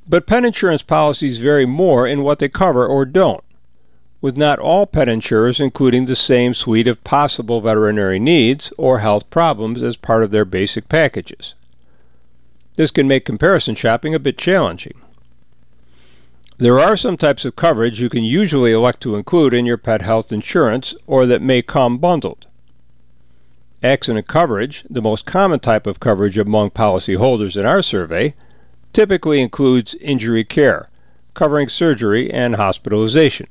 But pet insurance policies vary more in what they cover or don't, with not all pet insurers including the same suite of possible veterinary needs or health problems as part of their basic packages. This can make comparison shopping a bit challenging. There are some types of coverage you can usually elect to include in your pet health insurance or that may come bundled. Accident coverage, the most common type of coverage among policyholders in our survey, typically includes injury care, covering surgery and hospitalization.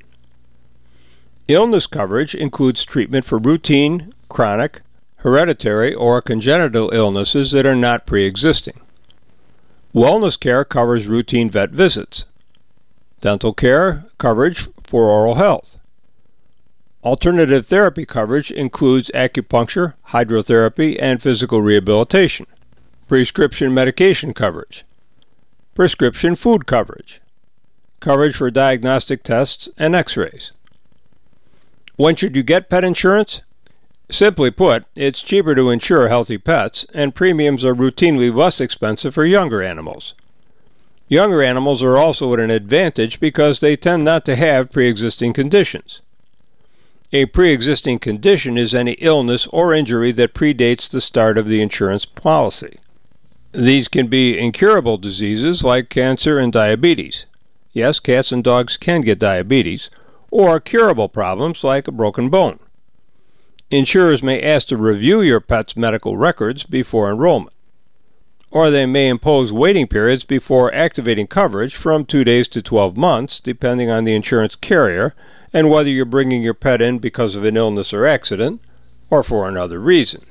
Illness coverage includes treatment for routine, chronic, hereditary, or congenital illnesses that are not pre-existing. Wellness care covers routine vet visits. Dental care coverage for oral health. Alternative therapy coverage includes acupuncture, hydrotherapy, and physical rehabilitation. Prescription medication coverage. Prescription food coverage. Coverage for diagnostic tests and x-rays. When should you get pet insurance? Simply put, it's cheaper to insure healthy pets, and premiums are routinely less expensive for younger animals. Younger animals are also at an advantage because they tend not to have pre-existing conditions. A pre-existing condition is any illness or injury that predates the start of the insurance policy. These can be incurable diseases like cancer and diabetes. Yes, cats and dogs can get diabetes, or curable problems like a broken bone. Insurers may ask to review your pet's medical records before enrollment, or they may impose waiting periods before activating coverage from 2 days to 12 months, depending on the insurance carrier and whether you're bringing your pet in because of an illness or accident, or for another reason.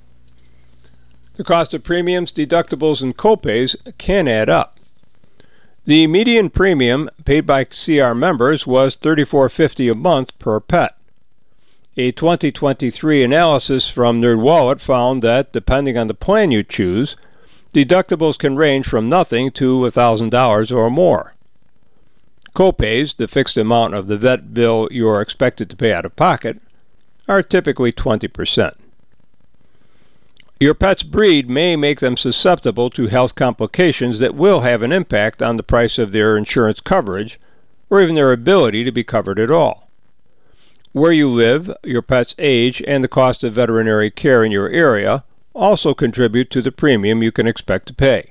The cost of premiums, deductibles, and copays can add up. The median premium paid by CR members was $34.50 a month per pet. A 2023 analysis from NerdWallet found that, depending on the plan you choose, deductibles can range from nothing to $1,000 or more. Copays, the fixed amount of the vet bill you are expected to pay out of pocket, are typically 20%. Your pet's breed may make them susceptible to health complications that will have an impact on the price of their insurance coverage or even their ability to be covered at all. Where you live, your pet's age, and the cost of veterinary care in your area also contribute to the premium you can expect to pay.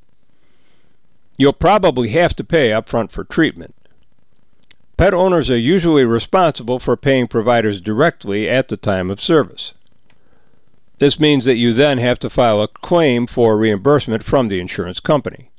You'll probably have to pay up front for treatment. Pet owners are usually responsible for paying providers directly at the time of service. This means that you then have to file a claim for reimbursement from the insurance company.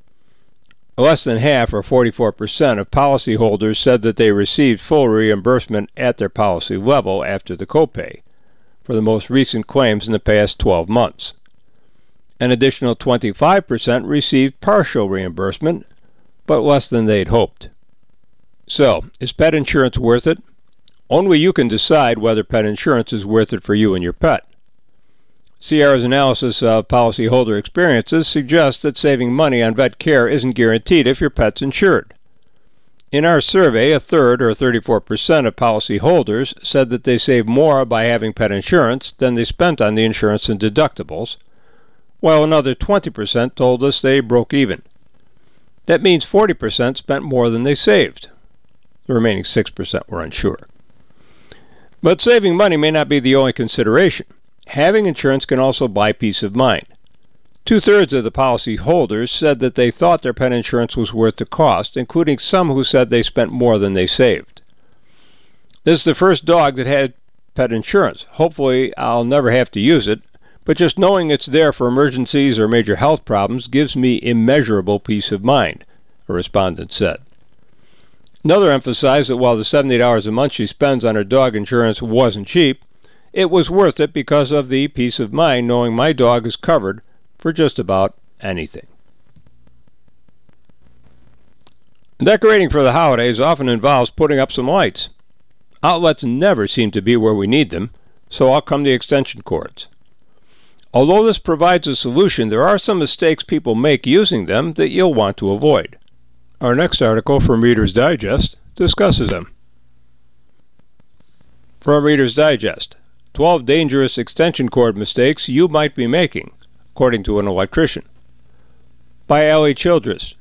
Less than half, or 44%, of policyholders said that they received full reimbursement at their policy level after the copay for the most recent claims in the past 12 months. An additional 25% received partial reimbursement, but less than they'd hoped. So, is pet insurance worth it? Only you can decide whether pet insurance is worth it for you and your pet. CR's analysis of policyholder experiences suggests that saving money on vet care isn't guaranteed if your pet's insured. In our survey, a third, or 34%, of policyholders said that they saved more by having pet insurance than they spent on the insurance and deductibles, while another 20% told us they broke even. That means 40% spent more than they saved. The remaining 6% were unsure. But saving money may not be the only consideration. Having insurance can also buy peace of mind. 2/3 of the policyholders said that they thought their pet insurance was worth the cost, including some who said they spent more than they saved. This is the first dog that had pet insurance. Hopefully, I'll never have to use it, but just knowing it's there for emergencies or major health problems gives me immeasurable peace of mind, a respondent said. Another emphasized that while the $70 a month she spends on her dog insurance wasn't cheap, it was worth it because of the peace of mind knowing my dog is covered for just about anything. Decorating for the holidays often involves putting up some lights. Outlets never seem to be where we need them, so out come the extension cords. Although this provides a solution, there are some mistakes people make using them that you'll want to avoid. Our next article from Reader's Digest discusses them. From Reader's Digest: 12 dangerous extension cord mistakes you might be making, according to an electrician. By Allie Childress,